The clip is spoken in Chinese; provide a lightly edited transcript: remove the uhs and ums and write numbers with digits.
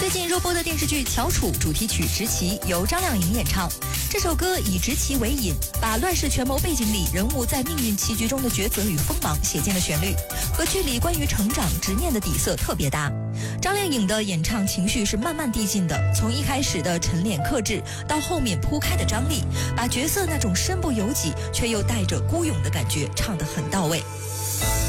近热播的电视剧《翘楚》主题曲《执旗》由张靓颖演唱。这首歌以执旗为引，把乱世权谋背景里人物在命运棋局中的抉择与锋芒写进了旋律，和剧里关于成长执念的底色特别搭。张靓颖的演唱情绪是慢慢递进的，从一开始的沉敛克制，到后面铺开的张力，把角色那种身不由己却又带着孤勇的感觉唱得很到位。